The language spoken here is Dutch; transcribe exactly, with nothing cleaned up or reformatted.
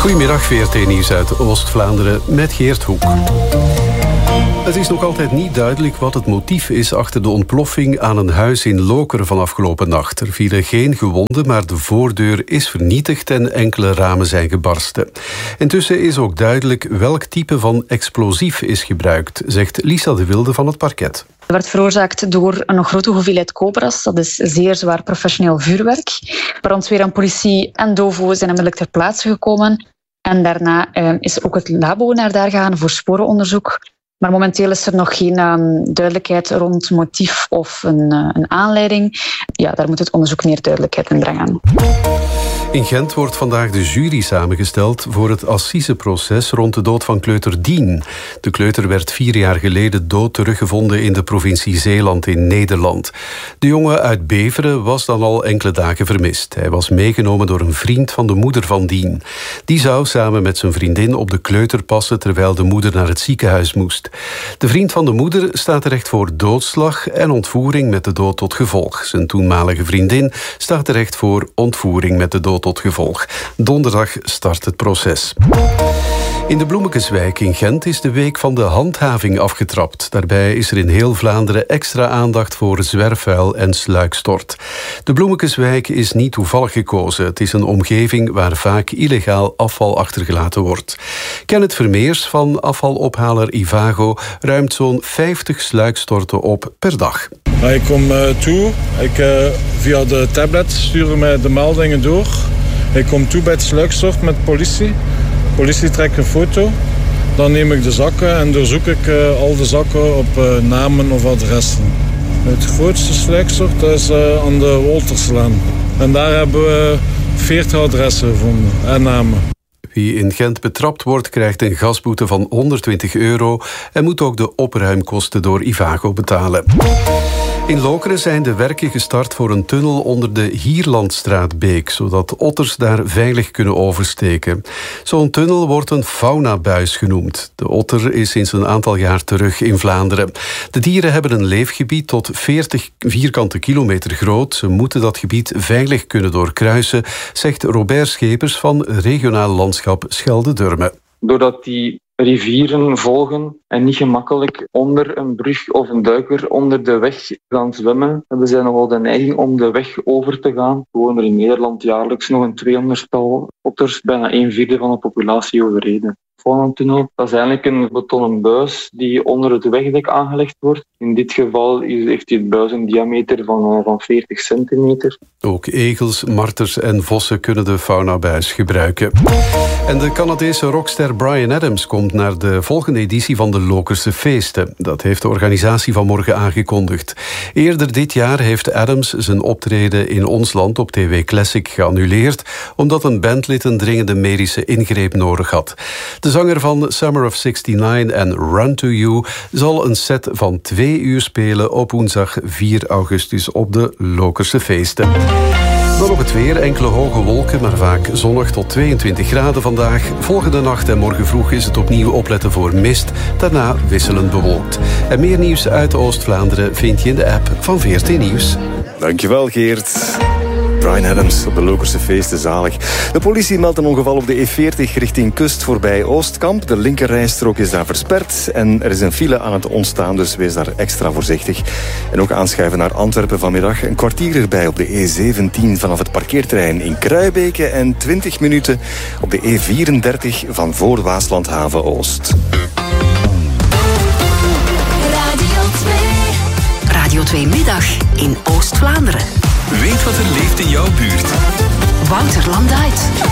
Goedemiddag, V R T-nieuws uit Oost-Vlaanderen met Geert Hoek. Het is nog altijd niet duidelijk wat het motief is achter de ontploffing aan een huis in Lokeren van afgelopen nacht. Er vielen geen gewonden, maar de voordeur is vernietigd en enkele ramen zijn gebarsten. Intussen is ook duidelijk welk type van explosief is gebruikt, zegt Lisa de Wilde van het parket. Het werd veroorzaakt door een grote hoeveelheid cobras. Dat is zeer zwaar professioneel vuurwerk. Brandweer en politie en DOVO zijn onmiddellijk ter plaatse gekomen. En daarna uh, is ook het labo naar daar gegaan voor sporenonderzoek. Maar momenteel is er nog geen um, duidelijkheid rond motief of een, uh, een aanleiding. Ja, daar moet het onderzoek meer duidelijkheid in brengen. In Gent wordt vandaag de jury samengesteld voor het assiseproces rond de dood van kleuter Dien. De kleuter werd vier jaar geleden dood teruggevonden in de provincie Zeeland in Nederland. De jongen uit Beveren was dan al enkele dagen vermist. Hij was meegenomen door een vriend van de moeder van Dien. Die zou samen met zijn vriendin op de kleuter passen terwijl de moeder naar het ziekenhuis moest. De vriend van de moeder staat terecht voor doodslag en ontvoering met de dood tot gevolg. Zijn toenmalige vriendin staat terecht voor ontvoering met de dood tot gevolg. Donderdag start het proces. In de Bloemekeswijk in Gent is de week van de handhaving afgetrapt. Daarbij is er in heel Vlaanderen extra aandacht voor zwerfvuil en sluikstort. De Bloemekeswijk is niet toevallig gekozen. Het is een omgeving waar vaak illegaal afval achtergelaten wordt. Kenneth Vermeers van afvalophaler Ivago ruimt zo'n vijftig sluikstorten op per dag. Ik kom uh, toe, ik, uh, via de tablet sturen mij de meldingen door. Ik kom toe bij het sluikstort met politie. Politie trekt een foto. Dan neem ik de zakken en doorzoek ik uh, al de zakken op uh, namen of adressen. Het grootste sluikstort is uh, aan de Wolterslaan. En daar hebben we veertig adressen gevonden en namen. Wie in Gent betrapt wordt, krijgt een gasboete van honderdtwintig euro... en moet ook de opruimkosten door Ivago betalen. In Lokeren zijn de werken gestart voor een tunnel onder de Hierlandstraatbeek, zodat otters daar veilig kunnen oversteken. Zo'n tunnel wordt een faunabuis genoemd. De otter is sinds een aantal jaar terug in Vlaanderen. De dieren hebben een leefgebied tot veertig vierkante kilometer groot. Ze moeten dat gebied veilig kunnen doorkruisen, zegt Robert Schepers van regionaal landschap Schelde-Durme. Doordat die rivieren volgen en niet gemakkelijk onder een brug of een duiker onder de weg gaan zwemmen, hebben zij nogal de neiging om de weg over te gaan. Gewoon er in Nederland jaarlijks nog een tweehonderdtal otters, bijna een vierde van de populatie overreden. Faunatunnel, dat is eigenlijk een betonnen buis die onder het wegdek aangelegd wordt. In dit geval heeft die buis een diameter van, van veertig centimeter. Ook egels, marters en vossen kunnen de faunabuis gebruiken. En de Canadese rockster Bryan Adams komt naar de volgende editie van de Lokerse Feesten. Dat heeft de organisatie vanmorgen aangekondigd. Eerder dit jaar heeft Adams zijn optreden in ons land op T V Classic geannuleerd, omdat een bandlid een dringende medische ingreep nodig had. De zanger van Summer of zestig en Run to You zal een set van twee uur spelen op woensdag vier augustus op de Lokerse Feesten. Dan op het weer, enkele hoge wolken, maar vaak zonnig tot tweeëntwintig graden vandaag. Volgende nacht en morgen vroeg is het opnieuw opletten voor mist. Daarna wisselend bewolkt. En meer nieuws uit Oost-Vlaanderen vind je in de app van V R T Nieuws. Dankjewel, Geert. Bryan Adams op de Lokerse Feesten, zalig. De politie meldt een ongeval op de E veertig richting kust voorbij Oostkamp. De linkerrijstrook is daar versperd en er is een file aan het ontstaan, dus wees daar extra voorzichtig. En ook aanschuiven naar Antwerpen vanmiddag. Een kwartier erbij op de E zeventien vanaf het parkeerterrein in Kruibeke en twintig minuten op de E vierendertig van voor Waaslandhaven Oost. Radio twee. Radio twee Middag in Oost-Vlaanderen. Weet wat er leeft in jouw buurt. Wouter Landuit.